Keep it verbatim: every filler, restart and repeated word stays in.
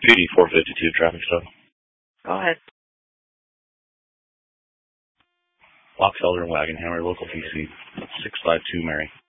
P D four fifty-two, traffic stop. Go ahead. Box Elder and Wagon Hammer, local P C, six five two Mary.